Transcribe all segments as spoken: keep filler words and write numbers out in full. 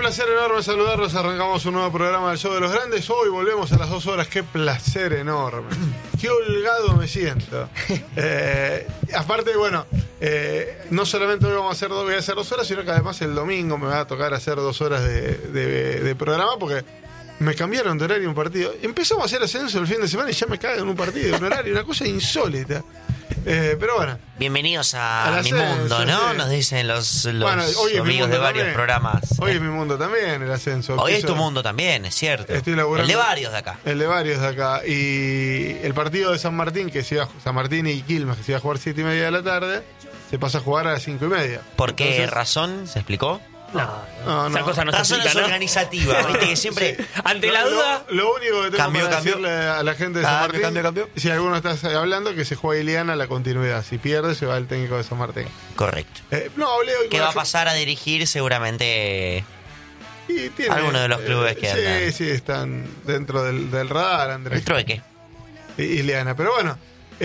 placer enorme saludarlos. Arrancamos un nuevo programa del Show de los Grandes. Hoy volvemos a las dos horas. Qué placer enorme. Qué holgado me siento. Eh, aparte, bueno, eh, no solamente hoy vamos a hacer dos, voy a hacer dos horas, sino que además el domingo me va a tocar hacer dos horas de, de, de programa porque me cambiaron de horario un partido. Empezamos a hacer ascenso el fin de semana y ya me cagan un partido, un horario, una cosa insólita. Eh, pero bueno. Bienvenidos a, a mi ascenso, mundo, ¿no? Sí. Nos dicen los, los bueno, hoy amigos de varios también. programas. Hoy eh. es mi mundo también, el ascenso. Hoy Empiezo, es tu mundo también, es cierto. Estoy laburando, el de varios de acá. El de varios de acá. Y el partido de San Martín, que se iba, San Martín y Quilmes, que se iba a jugar siete y media de la tarde, se pasa a jugar a las cinco y media. ¿Por qué Entonces, razón? ¿Se explicó? No, no, esa no. cosa no se Razones explica, ¿no? organizativas, viste que siempre... Sí. Ante Lo- la duda... Lo, lo único que tengo Cambio, para cambio. decirle a la gente de San Cambio, Martín, cambio, cambio. si alguno está hablando, que se juega Ileana la continuidad. Si pierde, se va el técnico de San Martín. Correcto. Eh, no, hablé hoy Que con va la a gente- pasar a dirigir seguramente... y tiene, alguno de los clubes que sí, andan. Sí, están dentro del, del radar, Andrés. El trueque. y Ileana. Pero bueno,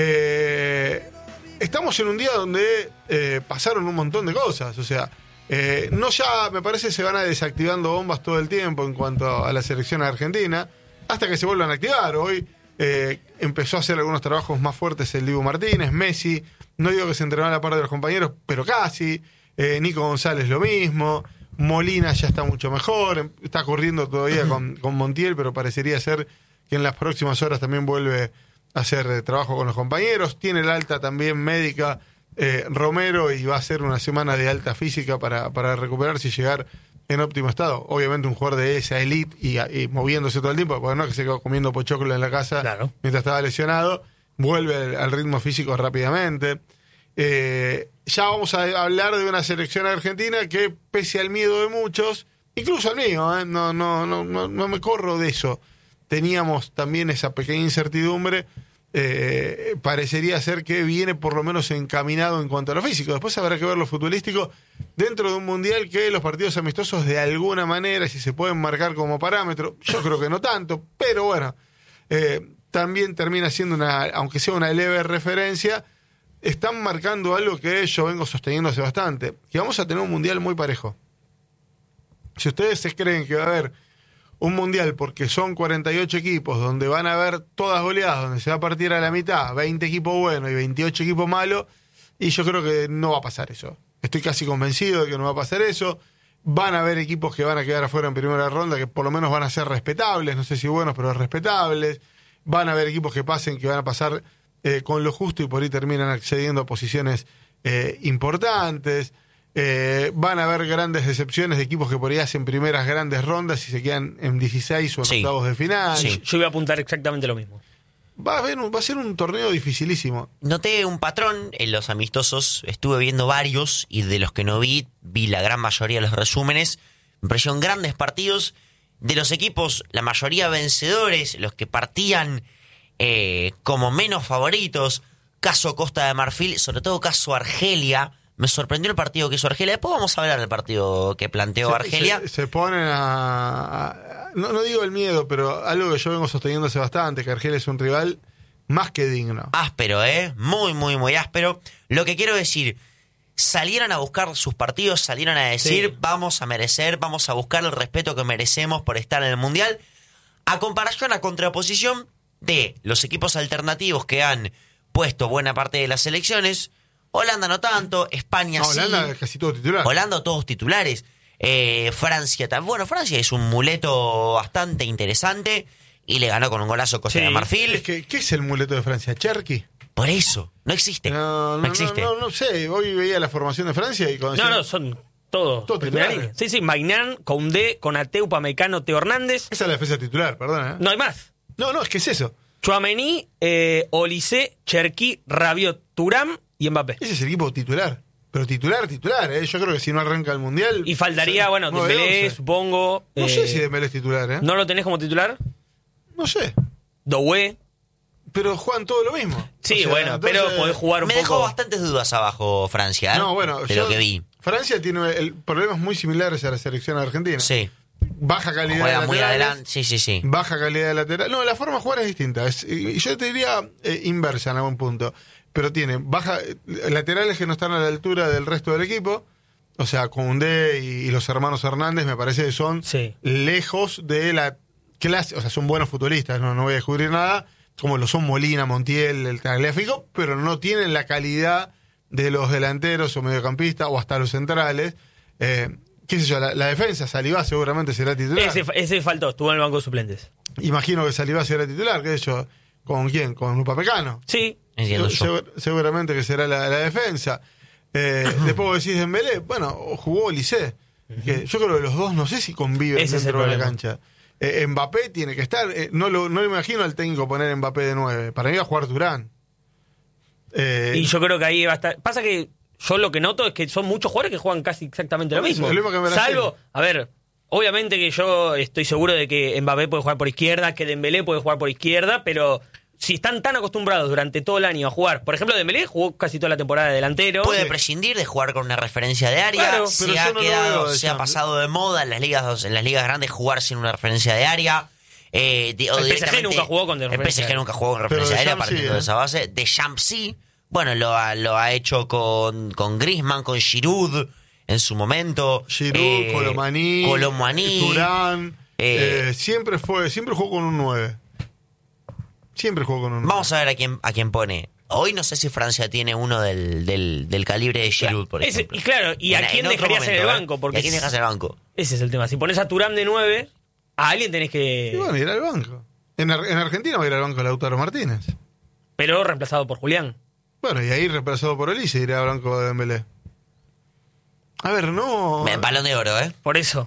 eh, estamos en un día donde eh, pasaron un montón de cosas. O sea, eh, no ya, me parece, se van a desactivando bombas todo el tiempo en cuanto a la selección argentina, hasta que se vuelvan a activar. Hoy eh, empezó a hacer algunos trabajos más fuertes el Dibu Martínez, Messi. No digo que se entrenó a la par de los compañeros, pero casi. Eh, Nico González lo mismo. Molina ya está mucho mejor. Está corriendo todavía con, con Montiel, pero parecería ser que en las próximas horas también vuelve a hacer eh, trabajo con los compañeros. Tiene el alta también médica eh, Romero y va a hacer una semana de alta física para, para recuperarse y llegar en óptimo estado. Obviamente un jugador de esa elite y, y moviéndose todo el tiempo, porque no es que se quedó comiendo pochoclo en la casa Claro. mientras estaba lesionado, vuelve al, al ritmo físico rápidamente. Eh, ya vamos a hablar de una selección argentina que, pese al miedo de muchos, incluso al mío, eh, no, no, no, no, no me corro de eso, teníamos también esa pequeña incertidumbre. Eh, parecería ser que viene por lo menos encaminado en cuanto a lo físico. Después habrá que ver lo futbolístico dentro de un mundial que los partidos amistosos de alguna manera, si se pueden marcar como parámetro, yo creo que no tanto, pero bueno, eh, también termina siendo una, aunque sea una leve referencia, están marcando algo que yo vengo sosteniendo hace bastante, que vamos a tener un mundial muy parejo. Si ustedes se creen que va a haber un mundial porque son cuarenta y ocho equipos donde van a haber todas goleadas, donde se va a partir a la mitad, veinte equipos buenos y veintiocho equipos malos, y yo creo que no va a pasar eso. Estoy casi convencido de que no va a pasar eso. Van a haber equipos que van a quedar afuera en primera ronda, que por lo menos van a ser respetables, no sé si buenos, pero respetables. Van a haber equipos que pasen, que van a pasar eh, con lo justo y por ahí terminan accediendo a posiciones eh, importantes. Eh, van a haber grandes decepciones de equipos que por ahí hacen primeras grandes rondas y se quedan en dieciséis o en Sí. octavos de final. Sí. Yo iba a apuntar exactamente lo mismo. Va a, haber un- va a ser un torneo dificilísimo. Noté un patrón en los amistosos, estuve viendo varios y de los que no vi, vi la gran mayoría de los resúmenes. Me parecieron grandes partidos de los equipos, la mayoría vencedores, los que partían eh, como menos favoritos. Caso Costa de Marfil, sobre todo caso Argelia. Me sorprendió el partido que hizo Argelia. Después vamos a hablar del partido que planteó Se- Argelia. Se, se ponen a, a- no, no digo el miedo, pero algo que yo vengo sosteniendo hace bastante, que Argelia es un rival más que digno. Áspero, ¿eh? Muy, muy, muy áspero. Lo que quiero decir, salieron a buscar sus partidos, salieron a decir, Sí. vamos a merecer, vamos a buscar el respeto que merecemos por estar en el Mundial. A comparación, a contraposición de los equipos alternativos que han puesto buena parte de las elecciones. Holanda no tanto, España No, sí. Holanda es casi todo titular. Holanda todos titulares. Eh, Francia también. Bueno, Francia es un muleto bastante interesante y le ganó con un golazo Costa Sí, de Marfil. Es que, ¿qué es el muleto de Francia? ¿Cherky? Por eso, no existe. No, no, No existe. No, no, no sé. Hoy veía la formación de Francia y cuando No, decían- no, son todos. Todos primera titulares. línea. Sí, sí, Maignan, Koundé, Konaté, Upamecano, Teo Hernández. Esa es la defensa titular, perdón. ¿eh? No hay más. No, no, es que es eso. Chouameni, eh, Olise, Cherki, Rabiot, Thuram y Mbappé. Ese es el equipo titular. Pero titular, titular. ¿eh? Yo creo que si no arranca el Mundial... Y faltaría, se- bueno, nueve, Dembélé, once. supongo. No eh, sé si Dembélé es titular, ¿eh? ¿No lo tenés como titular? No sé. Doué. Pero juegan todo lo mismo. Sí, O sea, bueno, entonces- pero podés jugar un Me poco. dejó bastantes dudas abajo Francia, ¿eh? No, bueno, de yo- lo que vi. Francia tiene el, problemas muy similares a la selección argentina. Sí. Baja calidad Juega de muy laterales, adelante. Sí, sí, sí. baja calidad de lateral. No, la forma de jugar es distinta. Es, y yo te diría eh, inversa en algún punto. Pero tiene baja eh, laterales que no están a la altura del resto del equipo. O sea, Koundé y, y los hermanos Hernández me parece que son Sí. lejos de la clase, o sea, son buenos futbolistas, no, no voy a descubrir nada, como lo son Molina, Montiel, el Tagliafico, pero no tienen la calidad de los delanteros o mediocampistas o hasta los centrales. Eh, qué sé yo, la, la defensa, Saliba seguramente será titular. Ese, ese faltó, estuvo en el banco de suplentes. Imagino que Saliba será titular, qué sé yo, ¿con quién? Con Upamecano. Sí. Entiendo yo. Segur- seguramente que será la, la defensa. Eh, después vos decís Dembélé, bueno, jugó Olise, que yo creo que los dos no sé si conviven Ese es el dentro de la problema. cancha. Eh, Mbappé tiene que estar, eh, no lo no lo imagino al técnico poner Mbappé de nueve, para mí va a jugar Durán. Eh, Y yo creo que ahí va a estar. Pasa que yo lo que noto es que son muchos jugadores que juegan casi exactamente lo Por eso, mismo. es lo mismo que en Brasil. Salvo, a ver, obviamente que yo estoy seguro de que Mbappé puede jugar por izquierda, que Dembélé puede jugar por izquierda, pero si están tan acostumbrados durante todo el año a jugar, por ejemplo, Dembélé jugó casi toda la temporada de delantero. Puede prescindir de jugar con una referencia de área. Claro, se pero ha yo no lo quedado, veo de se ha Champs. pasado de moda en las ligas, en las ligas grandes jugar sin una referencia de área. Eh, di- o El P S G directamente- nunca jugó con El referencia P S de G área. nunca jugó con Pero referencia de de área Champs sí, partiendo ¿eh? de esa base. De Champs sí. Bueno, lo ha, lo ha hecho con, con Griezmann, con Giroud en su momento. Giroud, eh, Colomani, Colomani, Turán, eh, eh, siempre fue, siempre jugó con un nueve. Siempre jugó con un nueve. Vamos a ver a quién, a quién pone. Hoy no sé si Francia tiene uno del, del, del calibre de Giroud, por Ese- ejemplo. y claro, ¿y a En- quién en otro dejarías en el momento, ¿eh? banco? Porque ¿Y a quién dejas en el banco? Ese es el tema. Si pones a Turán de nueve, a alguien tenés Y que. bueno, ir al banco. En, Ar- en Argentina va a ir al banco Lautaro Martínez. Pero reemplazado por Julián. Bueno, y ahí reemplazado por Olise irá a Blanco de Dembélé. A ver, no... Bien, Balón de oro, ¿eh? Por eso.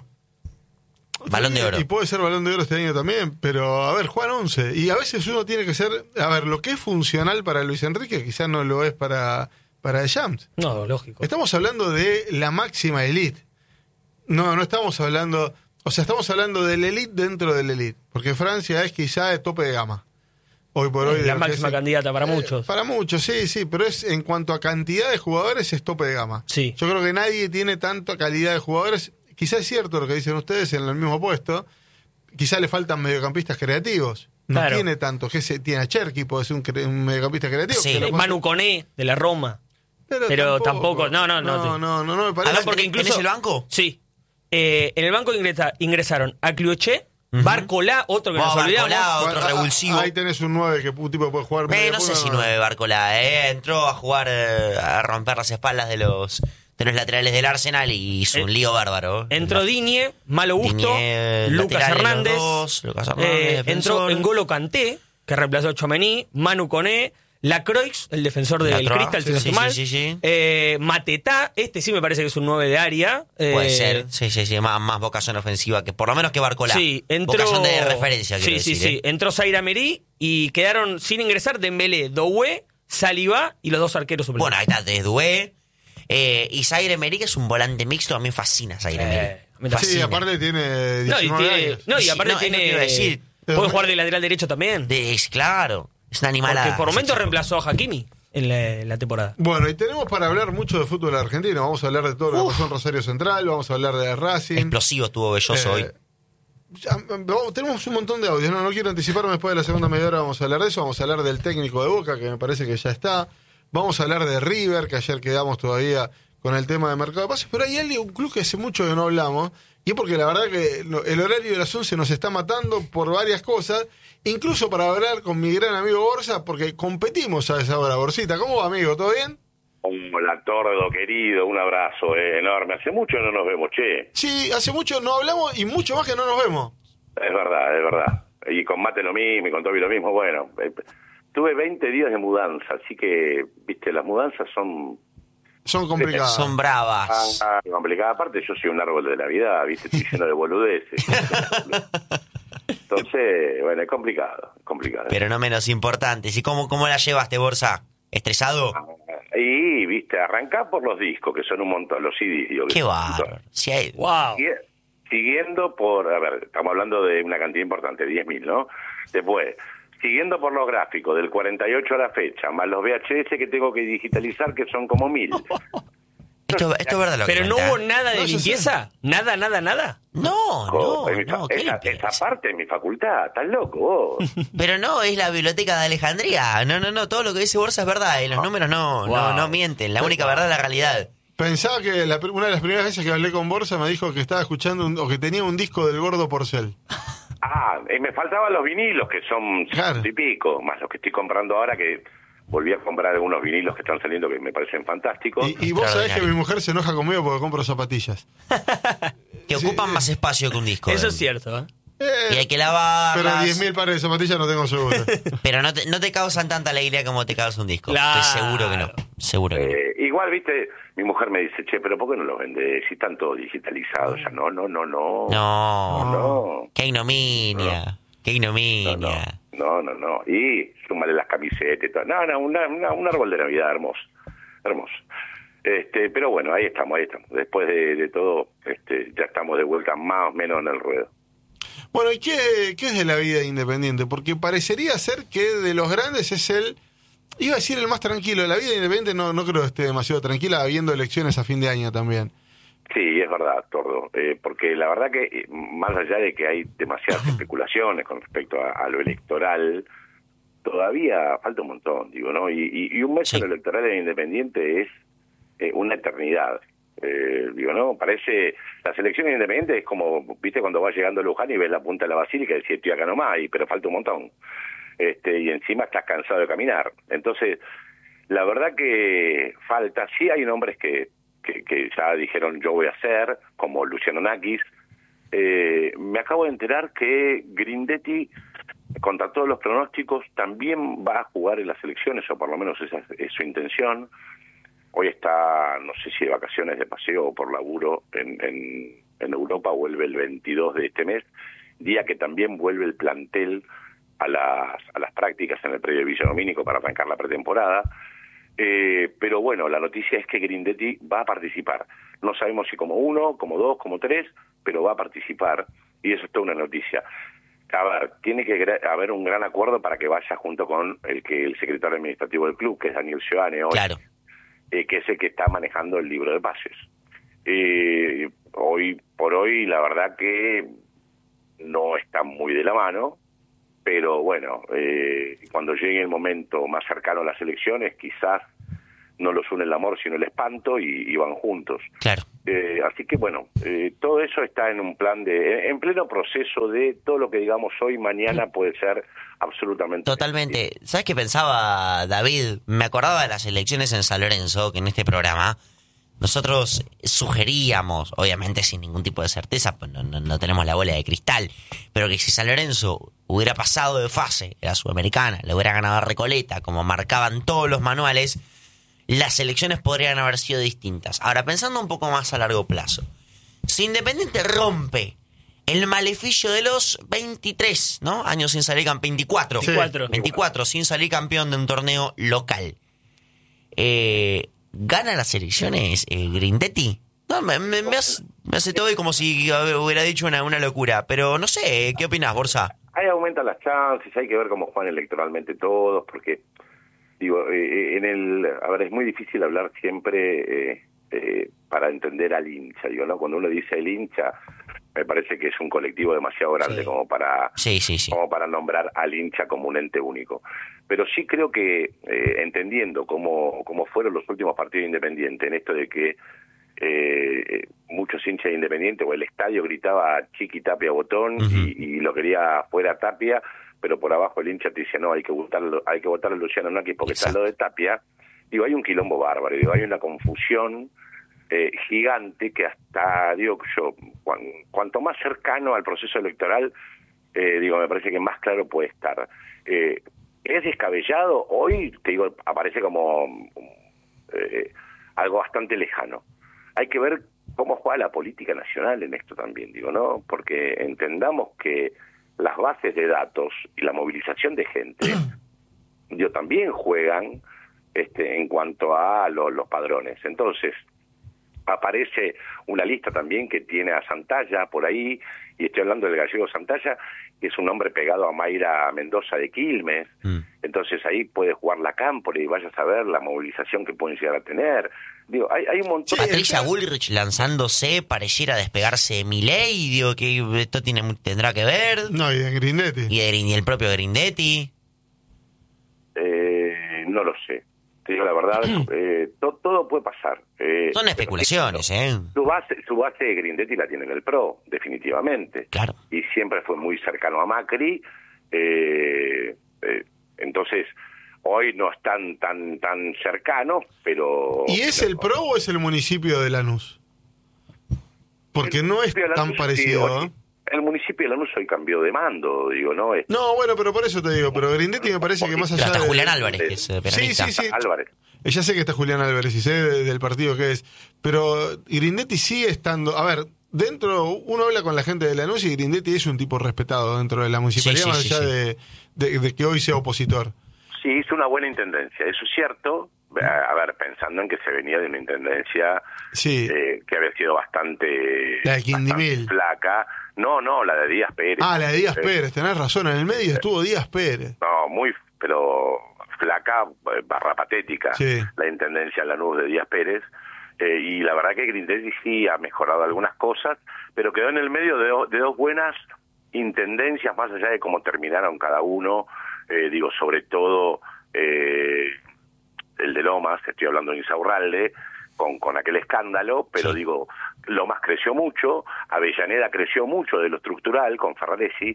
Balón de oro. Y puede ser Balón de Oro este año también, pero a ver, Juan once. Y a veces uno tiene que ser... A ver, lo que es funcional para Luis Enrique quizás no lo es para, para Deschamps. No, lógico. Estamos hablando de la máxima elite. No, no estamos hablando... O sea, estamos hablando del elite dentro del elite. Porque Francia es quizá de tope de gama. Hoy por hoy. de La lo que máxima es- candidata para Eh, muchos. Para muchos, sí, sí. Pero es en cuanto a cantidad de jugadores es tope de gama. Sí. Yo creo que nadie tiene tanta calidad de jugadores. Quizá es cierto lo que dicen ustedes en el mismo puesto. Quizá le faltan mediocampistas creativos. No Claro. tiene tanto. Que se, tiene a Cherky, puede ser un, cre- un mediocampista creativo. Sí. que lo Eh, pasa- Manu Coné, de la Roma. pero tampoco- no, no, no, No, te- no, no, no me A parece. ver, porque ¿tenés- incluso- ¿tenés el banco? Sí. Eh, en el banco ingresa- ingresaron a Clioché, Barcolá, otro que Oh, nos Barcolá, olvidamos. otro Ah, ah, revulsivo. Ahí tenés un nueve que un tipo puede jugar. Eh, media no sé punta, si nueve Barcola, eh. Entró a jugar, eh, a romper las espaldas de los, de los laterales del Arsenal y hizo un Eh, lío bárbaro. Entró Digne, Malo Gusto, Digne, Lucas lateral de los Hernández. dos, Lucas Hernández, eh, defensor. entró N'Golo Kanté, que reemplazó a Tchouaméni, Manu Coné, Lacroix, el defensor del Lacroix, Crystal, si sí, no sí, estoy mal. sí, sí, sí. Eh, Matetá, este sí me parece que es un nueve de área. Puede Eh, ser, sí, sí, sí, más, más vocación ofensiva, que por lo menos que Barcola. Sí, entró. Vocación de referencia, Sí, quiero sí, decir, sí. eh. Entró Zaire Emery y quedaron sin ingresar Dembélé, Doué, Saliba y los dos arqueros suplentes. Bueno, ahí está, Desdué. Eh, y Zaire Emery, que es un volante mixto, a mí me fascina Zaire Eh, Emery. a mí también. Sí, Fascina. aparte tiene no, y diecinueve tiene, años. no, y Sí, aparte no, es lo que tiene. iba a decir. Puede jugar de lateral derecho también. De- es claro, es una animalada. Porque por ese momentos chico. reemplazó a Hakimi en la, en la temporada. Bueno, y tenemos para hablar mucho de fútbol argentino. Vamos a hablar de todo lo que pasó en Rosario Central, vamos a hablar de Racing. Explosivo estuvo Belloso Eh, hoy. ya, vamos, tenemos un montón de audios, no, no quiero anticiparme, después de la segunda media hora vamos a hablar de eso, vamos a hablar del técnico de Boca, que me parece que ya está, vamos a hablar de River, que ayer quedamos todavía con el tema de mercado de pases, pero hay alguien, un club que hace mucho que no hablamos, y es porque la verdad que lo- el horario de las once nos está matando por varias cosas, incluso para hablar con mi gran amigo Borsa, porque competimos a esa hora. Borsita, ¿cómo va, amigo? ¿Todo bien? Hola, Tordo, querido, un abrazo eh, enorme. Hace mucho no nos vemos, che. Sí, hace mucho no hablamos y mucho más que no nos vemos. Es verdad, es verdad. Y con Mate lo mismo, y con Toby lo mismo. Bueno, eh, tuve veinte días de mudanza, así que, viste, las mudanzas son Son complicadas. Son bravas. ah, complicadas. Aparte, yo soy un árbol de Navidad, viste, estoy lleno de boludeces. Entonces, bueno, es complicado, complicado. Pero no menos importantes. ¿Y cómo, cómo la llevaste, Borsa? ¿Estresado? Y, viste, arrancá por los discos, que son un montón, los C Ds, digo. que Qué son un bárbaro. montón. Si hay... ¡Wow! Sigue- Siguiendo por, a ver, estamos hablando de una cantidad importante, diez mil, ¿no? Después, siguiendo por los gráficos, del cuarenta y ocho a la fecha, más los V H S que tengo que digitalizar, que son como mil. Esto, esto es verdad lo que Pero no cuenta. hubo nada de No, yo limpieza. Nada, nada, nada. No, Oh, es mi no, fa- no. ¿qué esa, limpieza? esa parte es mi facultad, estás loco vos. Pero no, es la biblioteca de Alejandría. No, no, no, todo lo que dice Borsa es verdad. Y los números no, no, Wow. no mienten. La única verdad es la realidad. Pensaba que la, una de las primeras veces que hablé con Borsa me dijo que estaba escuchando un, o que tenía un disco del Gordo Porcel. Ah, eh, me faltaban los vinilos, que son Claro. ciento y pico, más los que estoy comprando ahora, que volví a comprar algunos vinilos que están saliendo que me parecen fantásticos. Y, y vos sabés que Extraordinario. mi mujer se enoja conmigo porque compro zapatillas. Que ocupan más espacio que un disco. Eso eh. es cierto, ¿eh? Eh, Y hay que lavarlas. pero diez mil pares de zapatillas no tengo seguro. Pero no te, no te causan tanta alegría como te causa un disco. Claro. Estoy seguro que no. Seguro que no. Eh, igual, viste, mi mujer me dice, che, pero ¿por qué no los vendés? Si están todos digitalizados ya. No, no, no, no. No. No. Qué ignominia. Qué No, no, ignominia. no, no, no. Y súmale las camisetas y todo. No, no, una, una, un árbol de Navidad hermoso. Hermoso. Este, pero bueno, ahí estamos, ahí estamos. Después de, de todo, este, ya estamos de vuelta más o menos en el ruedo. Bueno, ¿y qué, qué es de la vida independiente? Porque parecería ser que de los grandes es el, iba a decir el más tranquilo. La vida independiente no, no creo que esté demasiado tranquila, habiendo elecciones a fin de año también. Sí, es verdad, Tordo, eh, porque la verdad que eh, más allá de que hay demasiadas especulaciones con respecto a, a lo electoral, todavía falta un montón, digo, ¿no? Y, y, y un mes Sí. en lo electoral en Independiente es eh, una eternidad, eh, digo, ¿no? Parece, las elecciones independientes es como, viste, cuando vas llegando a Luján y ves la punta de la basílica y decís, estoy acá nomás, y, pero falta un montón, este y encima estás cansado de caminar. Entonces, la verdad que falta, sí hay nombres que Que, que ya dijeron yo voy a hacer, como Luciano Nakis. Eh, me acabo de enterar que Grindetti, contra todos los pronósticos, también va a jugar en las elecciones, o por lo menos esa es su intención. Hoy está, no sé si de vacaciones, de paseo o por laburo en, en, en Europa, vuelve el veintidós de este mes, día que también vuelve el plantel a las, a las prácticas en el predio de Villadomínico para arrancar la pretemporada. Eh, pero bueno, la noticia es que Grindetti va a participar. No sabemos si como uno, como dos, como tres, pero va a participar, y eso es toda una noticia. A ver, tiene que gra- haber un gran acuerdo para que vaya junto con el que el secretario administrativo del club, que es Daniel Giovane hoy, Claro. eh, que es el que está manejando el libro de pases. Eh, hoy por hoy, la verdad que no está muy de la mano, pero bueno, eh, cuando llegue el momento más cercano a las elecciones, quizás no los une el amor, sino el espanto, y, y van juntos. Claro. Eh, así que bueno, eh, todo eso está en un plan de, en pleno proceso de todo lo que digamos hoy, mañana puede ser absolutamente... Totalmente. ¿Sabes qué pensaba, David? Me acordaba de las elecciones en San Lorenzo, que en este programa nosotros sugeríamos, obviamente sin ningún tipo de certeza, pues no, no, no tenemos la bola de cristal, pero que si San Lorenzo hubiera pasado de fase, era sudamericana, le hubiera ganado a Recoleta, como marcaban todos los manuales, las elecciones podrían haber sido distintas. Ahora, pensando un poco más a largo plazo, si Independiente rompe el maleficio de los veintitrés, ¿no? Años sin salir campeón, veinticuatro, Sí. veinticuatro. veinticuatro sin salir campeón de un torneo local. Eh, ¿Gana las elecciones eh, Grindetti? No, me, me, me hace, me hace todo como si hubiera dicho una, una locura, pero no sé, ¿qué opinas, Borsa? Ahí aumentan las chances, hay que ver cómo juegan electoralmente todos, porque, digo, eh, en el... A ver, es muy difícil hablar siempre eh, eh, para entender al hincha, digo, ¿no? Cuando uno dice el hincha, me parece que es un colectivo demasiado grande Sí. como para... Sí, sí, sí. como para nombrar al hincha como un ente único. Pero sí creo que, eh, entendiendo cómo, cómo fueron los últimos partidos de Independiente, en esto de que eh, muchos hinchas de Independiente o el estadio gritaba Chiqui Tapia Botón, Ujú. y, y lo quería fuera Tapia, pero por abajo el hincha te dice, no, hay que votarlo, hay que votar a Luciano Nakis porque está al lado de Tapia. Digo, hay un quilombo bárbaro, digo, hay una confusión eh, gigante que hasta, digo yo, cuan, cuanto más cercano al proceso electoral, eh, digo, me parece que más claro puede estar. Eh, es descabellado, hoy, te digo, aparece como eh, algo bastante lejano. Hay que ver cómo juega la política nacional en esto también, digo, ¿no? Porque entendamos que las bases de datos y la movilización de gente, digo, también juegan este, en cuanto a lo, los padrones. Entonces, aparece una lista también que tiene a Santalla por ahí, y estoy hablando del gallego Santalla, que es un hombre pegado a Mayra Mendoza de Quilmes. Mm. Entonces ahí puede jugar la Cámpora y vayas a ver la movilización que pueden llegar a tener. Digo, hay, hay un montón... Sí, Patricia el- Bullrich lanzándose, pareciera despegarse de Milei, digo que esto tiene tendrá que ver, No, y de Grindetti. y, de, y el propio Grindetti. Eh, no lo sé. te digo la verdad, eh, to, todo puede pasar. Eh, Son especulaciones, ¿eh? Su base, su base de Grindetti la tiene en el P R O, definitivamente. Claro. Y siempre fue muy cercano a Macri. Eh, eh, entonces, hoy no están tan tan cercanos, pero... ¿Y es pero, el P R O o es el municipio de Lanús? Porque no es tan parecido, ¿eh? El municipio de Lanús hoy cambió de mando, digo, ¿no? Es, No, bueno, pero por eso te digo, pero Grindetti me parece que más allá Hasta de... Julián Álvarez, que es eh, Sí, peronista. sí, sí. Álvarez. Eh, Ya sé que está Julián Álvarez y sé de- del partido que es, pero Grindetti sigue estando... A ver, dentro, uno habla con la gente de Lanús y Grindetti es un tipo respetado dentro de la municipalidad, Sí, sí, más sí, allá sí. De, de- de que hoy sea opositor. Sí, hizo una buena intendencia, eso es cierto. A ver, pensando en que se venía de una intendencia Sí. eh, que había sido bastante, La de Quindimil. bastante flaca. No, no, la de Díaz Pérez. Ah, la de Díaz Eh, Pérez, tenés razón, en el medio estuvo Díaz Pérez. No, muy, pero flaca, eh, barra patética, Sí. la intendencia en Lanús de Díaz Pérez. Eh, y la verdad que Grindetti sí ha mejorado algunas cosas, pero quedó en el medio de, do- de dos buenas intendencias, más allá de cómo terminaron cada uno. Eh, digo, sobre todo eh, el de Lomas, estoy hablando de Insaurralde, con, con aquel escándalo, pero Sí. digo, Lomas creció mucho, Avellaneda creció mucho de lo estructural con Ferraresi,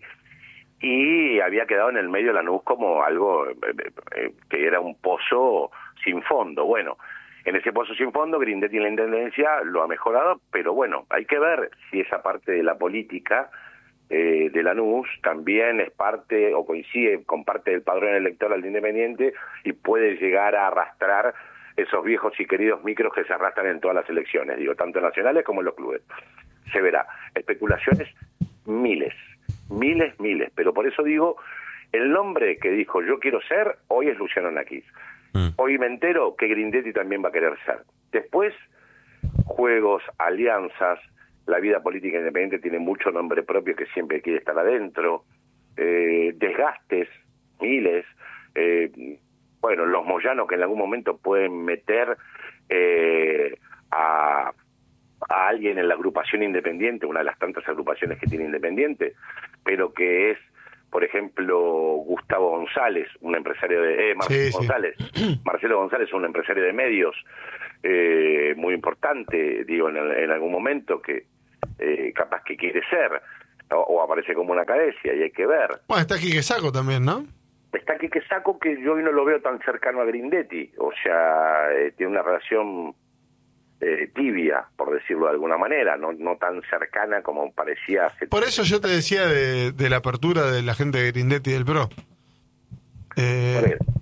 y había quedado en el medio Lanús como algo eh, eh, que era un pozo sin fondo. Bueno, en ese pozo sin fondo Grindetti en la intendencia lo ha mejorado, pero bueno, hay que ver si esa parte de la política eh, de Lanús también es parte o coincide con parte del padrón electoral de Independiente y puede llegar a arrastrar esos viejos y queridos micros que se arrastran en todas las elecciones, digo, tanto nacionales como en los clubes. Se verá. Especulaciones miles, miles, miles, pero por eso digo, el nombre que dijo yo quiero ser, hoy es Luciano Naquis. Mm. Hoy me entero que Grindetti también va a querer ser. Después, juegos, alianzas, la vida política independiente tiene mucho nombre propio que siempre quiere estar adentro, eh, desgastes, miles, eh, bueno, los moyanos que en algún momento pueden meter eh, a, a alguien en la agrupación independiente, una de las tantas agrupaciones que tiene Independiente, pero que es, por ejemplo, Gustavo González, un empresario de... Eh, Marcelo Sí, sí. González. Marcelo González, un empresario de medios eh, muy importante, digo, en, en algún momento, que eh, capaz que quiere ser, o, o aparece como una cadencia, y hay que ver. Bueno, está Quique Saco también, ¿no? Está Quique Saco, que yo hoy no lo veo tan cercano a Grindetti, o sea, eh, tiene una relación eh, tibia, por decirlo de alguna manera, no, no tan cercana como parecía hace... Por eso yo te decía de, de la apertura de la gente de Grindetti y del P R O. Eh, Por eso.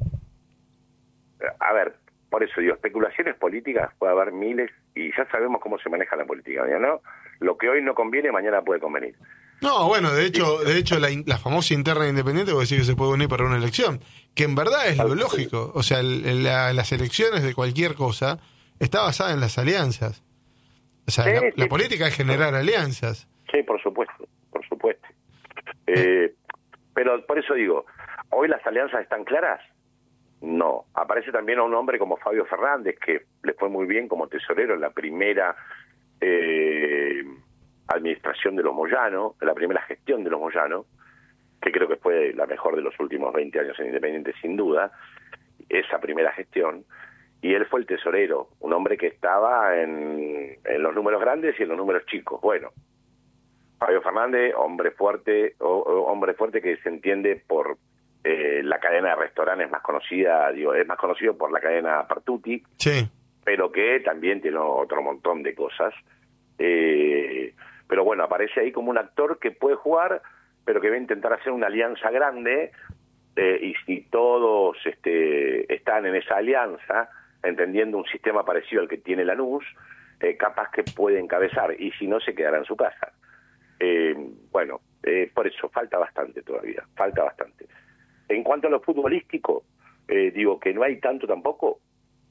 A ver, por eso digo, especulaciones políticas puede haber miles, y ya sabemos cómo se maneja la política, ¿no? Lo que hoy no conviene, mañana puede convenir. No, bueno, de hecho, de hecho la, in- la famosa interna independiente puede decir que se puede unir para una elección, que en verdad es lo lógico. O sea, el- el- la- las elecciones de cualquier cosa está basada en las alianzas. O sea, Sí, la, sí, la sí. política es generar alianzas. Sí, por supuesto, por supuesto. Eh, pero por eso digo, ¿hoy las alianzas están claras? No. Aparece también a un hombre como Fabio Fernández, que le fue muy bien como tesorero en la primera eh, administración de los Moyano, en la primera gestión de los Moyano, que creo que fue la mejor de los últimos veinte años en Independiente, sin duda, esa primera gestión. Y él fue el tesorero, un hombre que estaba en, en los números grandes y en los números chicos. Bueno, Fabio Fernández, hombre fuerte, o, o hombre fuerte que se entiende por eh, la cadena de restaurantes más conocida, digo, es más conocido por la cadena Partuti, Sí. pero que también tiene otro montón de cosas. Eh, pero bueno, aparece ahí como un actor que puede jugar, pero que va a intentar hacer una alianza grande, eh, y si todos este, están en esa alianza, entendiendo un sistema parecido al que tiene Lanús, eh, capaz que puede encabezar, y si no, se quedará en su casa. Eh, bueno, eh, por eso falta bastante todavía, falta bastante. En cuanto a lo futbolístico, eh, digo que no hay tanto tampoco.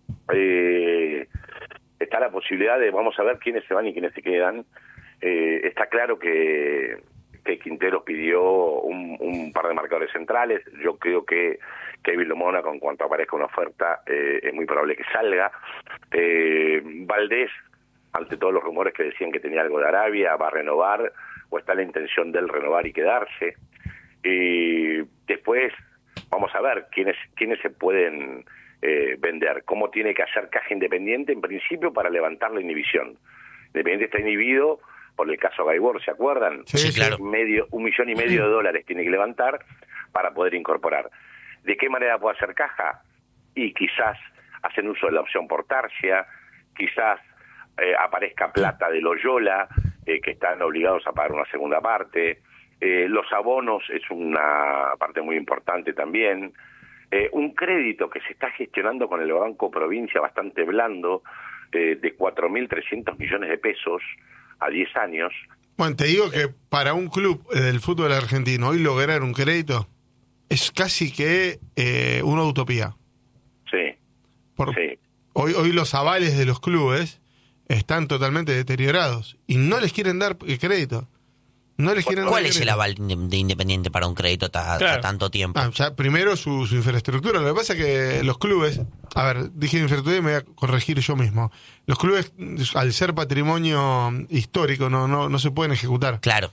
Eh, está la posibilidad de, vamos a ver quiénes se van y quiénes se quedan. Eh, está claro que, que Quinteros pidió un, un par de marcadores centrales. Yo creo que Kevin Lomona, con cuanto aparezca una oferta, eh, es muy probable que salga. Eh, Valdés, ante todos los rumores que decían que tenía algo de Arabia, va a renovar, o está la intención de él renovar y quedarse. Y después vamos a ver quiénes quiénes se pueden eh, vender, cómo tiene que hacer caja Independiente en principio para levantar la inhibición. Independiente está inhibido por el caso Gaibor, ¿se acuerdan? Sí, sí, claro. Medio, un millón y medio de dólares tiene que levantar para poder incorporar. ¿De qué manera puede hacer caja? Y quizás hacen uso de la opción por Tarsia, quizás eh, aparezca plata de Loyola, eh, que están obligados a pagar una segunda parte. Eh, los abonos es una parte muy importante también. Eh, un crédito que se está gestionando con el Banco Provincia bastante blando, eh, de cuatro mil trescientos millones de pesos a diez años. Bueno, te digo que para un club del fútbol argentino hoy lograr un crédito es casi que eh, una utopía. Sí, Por, sí. Hoy, hoy los avales de los clubes están totalmente deteriorados y no les quieren dar crédito. No les quieren ¿Cuál dar es crédito. el aval de Independiente para un crédito ta- Claro. a tanto tiempo? Ah, ya, primero su, su infraestructura. Lo que pasa es que los clubes, a ver, dije infraestructura y me voy a corregir yo mismo. Los clubes, al ser patrimonio histórico, no, no, no se pueden ejecutar. Claro.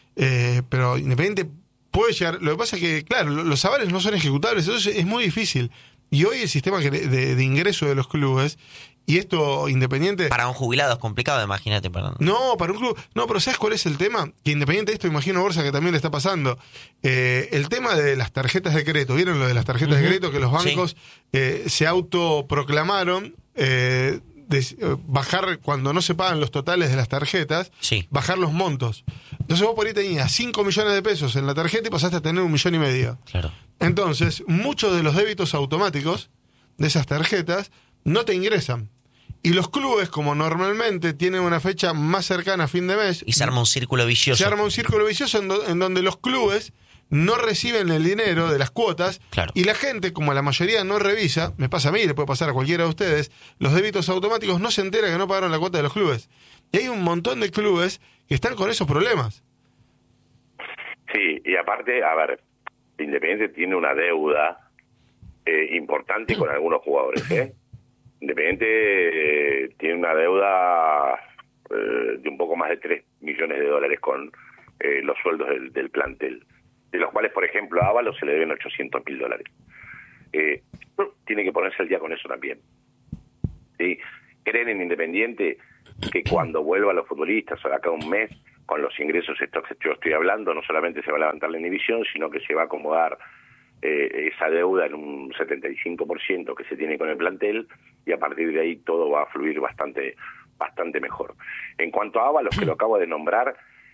Eh, pero Independiente puede llegar. Lo que pasa es que, claro, los avales no son ejecutables, entonces es muy difícil. Y hoy el sistema de, de, de ingreso de los clubes, y esto Independiente... Para un jubilado es complicado, imagínate. Perdón. No, para un club... No, pero ¿sabes cuál es el tema? Que Independiente, esto imagino Borsa que también le está pasando. Eh, el tema de las tarjetas de crédito. ¿Vieron lo de las tarjetas Uh-huh. de crédito? Que los bancos Sí. eh, se autoproclamaron eh, de, eh, bajar, cuando no se pagan los totales de las tarjetas, Sí. bajar los montos. Entonces vos por ahí tenías cinco millones de pesos en la tarjeta y pasaste a tener un millón y medio. Claro. Entonces, muchos de los débitos automáticos de esas tarjetas no te ingresan. Y los clubes, como normalmente tienen una fecha más cercana a fin de mes, Y se arma un círculo vicioso. se arma un círculo vicioso en, do- en donde los clubes no reciben el dinero de las cuotas, Claro. y la gente, como la mayoría no revisa, me pasa a mí, le puede pasar a cualquiera de ustedes, los débitos automáticos, no se entera que no pagaron la cuota de los clubes. Y hay un montón de clubes que están con esos problemas. Sí, y aparte, a ver, Independiente tiene una deuda eh, importante con algunos jugadores, ¿eh? Independiente eh, tiene una deuda eh, de un poco más de tres millones de dólares con eh, los sueldos del, del plantel, de los cuales, por ejemplo, a Ábalos se le deben ochocientos mil dólares. Eh, tiene que ponerse al día con eso también. ¿Sí? Creen en Independiente que cuando vuelva a los futbolistas, o de acá a un mes, con los ingresos estos que yo estoy hablando, no solamente se va a levantar la inhibición, sino que se va a acomodar eh, esa deuda en un setenta y cinco por ciento que se tiene con el plantel, y a partir de ahí todo va a fluir bastante bastante mejor. En cuanto a Ábalos, que lo acabo de nombrar,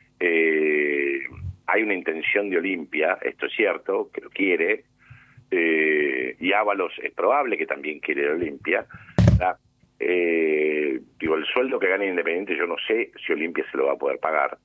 eh, hay una intención de Olimpia, esto es cierto, que lo quiere, eh, y Ábalos es probable que también quiere Olimpia, ¿verdad? Eh, digo, el sueldo que gana Independiente yo no sé si Olimpia se lo va a poder pagar,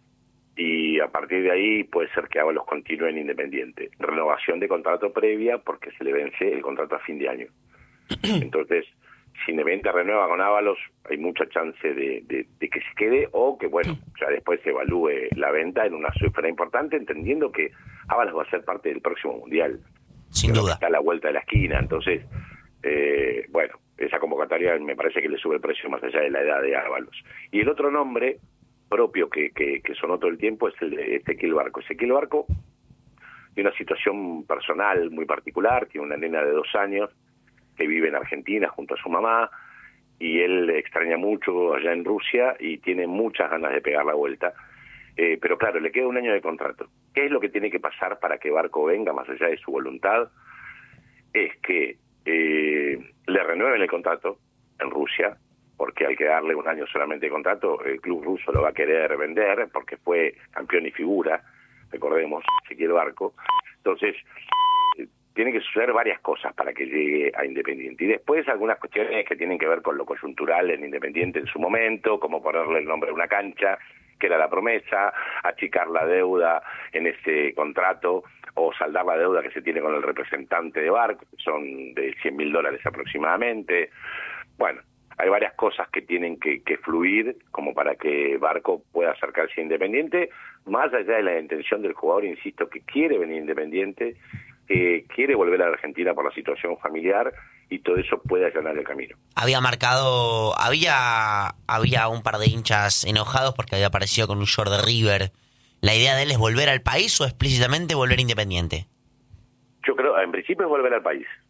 y a partir de ahí puede ser que Ábalos continúe en Independiente. Renovación de contrato previa porque se le vence el contrato a fin de año. Entonces, si Independiente renueva con Ábalos, hay mucha chance de, de, de que se quede, o que, bueno, ya después se evalúe la venta en una cifra importante, entendiendo que Ábalos va a ser parte del próximo Mundial. Sin Creo duda. que está a la vuelta de la esquina, entonces, eh, bueno, esa convocatoria me parece que le sube el precio más allá de la edad de Ábalos. Y el otro nombre propio que, que, que sonó todo el tiempo es el de Ezequiel Barco. Ezequiel Barco tiene una situación personal muy particular, tiene una nena de dos años que vive en Argentina junto a su mamá, y él extraña mucho allá en Rusia y tiene muchas ganas de pegar la vuelta. Eh, pero claro, le queda un año de contrato. ¿Qué es lo que tiene que pasar para que Barco venga más allá de su voluntad? Es que eh, le renueven el contrato en Rusia, porque al quedarle un año solamente de contrato, el club ruso lo va a querer vender, porque fue campeón y figura, recordemos, Ezequiel Barco. Entonces, eh, tiene que suceder varias cosas para que llegue a Independiente. Y después algunas cuestiones que tienen que ver con lo coyuntural en Independiente en su momento, como ponerle el nombre a una cancha, que era la promesa, achicar la deuda en ese contrato, o saldar la deuda que se tiene con el representante de Barco, que son de cien mil dólares aproximadamente. Bueno, hay varias cosas que tienen que, que fluir como para que Barco pueda acercarse a Independiente, más allá de la intención del jugador, insisto, que quiere venir Independiente, que quiere volver a la Argentina por la situación familiar, y todo eso puede allanar el camino. Había marcado, había había un par de hinchas enojados porque había aparecido con un short de River. ¿La idea de él es volver al país o explícitamente volver a Independiente? Yo creo, en principio es volver al país.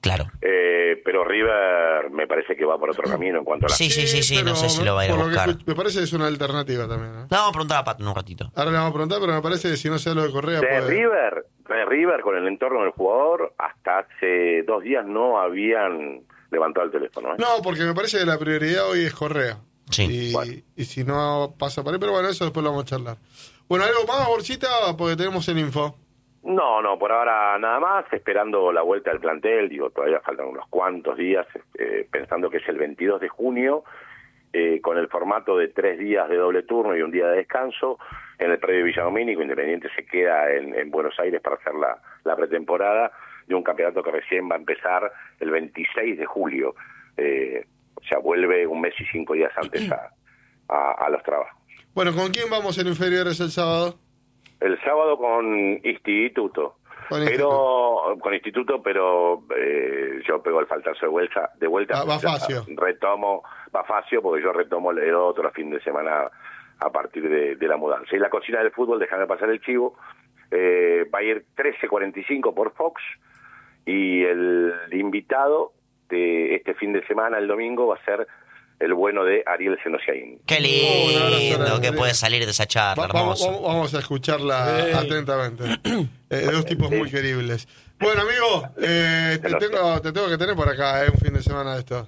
Claro. Eh, pero River me parece que va por otro camino en cuanto a la... Sí, sí, sí, sí, pero no sé si lo va a ir a por lo que buscar. escuch- me parece que es una alternativa también, ¿no? Le vamos a preguntar a Pato en un ratito. Ahora le vamos a preguntar, pero me parece que si no sea lo de Correa... De puede- River, de River con el entorno del jugador, hasta hace dos días no habían levantado el teléfono. ¿eh? No, porque me parece que la prioridad hoy es Correa. Sí. Y, Bueno. y si no pasa por ahí, pero bueno, eso después lo vamos a charlar. Bueno, ¿algo más, Borchita? Porque tenemos el info. No, no, por ahora nada más, esperando la vuelta del plantel, digo, todavía faltan unos cuantos días, eh, pensando que es el veintidós de junio, eh, con el formato de tres días de doble turno y un día de descanso, en el predio Villadomínico. Independiente se queda en, en Buenos Aires para hacer la, la pretemporada de un campeonato que recién va a empezar el veintiséis de julio, eh, o sea, vuelve un mes y cinco días antes a, a, a los trabajos. Bueno, ¿con quién vamos en inferiores el sábado? El sábado con Instituto. Con pero Instituto. con Instituto, pero eh, yo pego el faltazo de vuelta, de vuelta. Ah, va Facio. Retomo, va Facio, porque yo retomo el otro fin de semana a partir de, de la mudanza. Y la cocina del fútbol, déjame pasar el chivo, eh, va a ir trece cuarenta y cinco por Fox, y el invitado de este fin de semana, el domingo, va a ser el bueno de Ariel Senosiaín. Qué Oh, un abrazo lindo grande. que puede salir de esa charla, Va- vamos, hermoso. vamos, vamos a escucharla Ey. atentamente. Eh, dos tipos muy queribles. Bueno, amigo, eh, te, tengo, te tengo que tener por acá, eh, un fin de semana de esto.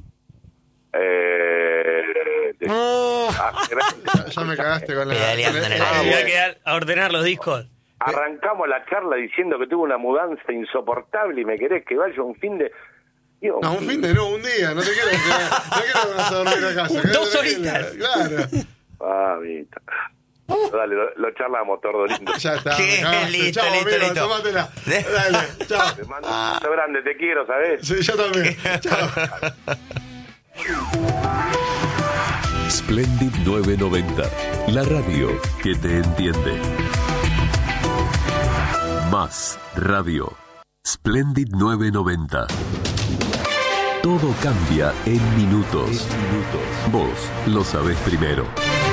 Eh, de- Oh. ah, Ya, ya me cagaste con la... Pedaleando con en el eh, Ah, aire. voy a eh, quedar a ordenar los discos. Arrancamos la charla diciendo que tuve una mudanza insoportable y me querés que vaya un fin de... Digo, No, un fin de no, un día. No te quiero que, no quiero que vas a dormir a casa. Dos Quédate tranquila. horitas. Claro. Ah, viste. Dale, lo, lo charlamos, Tordolindo. Ya está. Qué me cagaste. listo, Chao, listo, amigo, listo. tómatela. Dale, chao. Te mando un beso grande, te quiero, ¿sabes? Sí, yo también. Chao. Splendid novecientos noventa, la radio que te entiende. Más radio. Splendid novecientos noventa. Todo cambia en minutos. Vos lo sabés primero.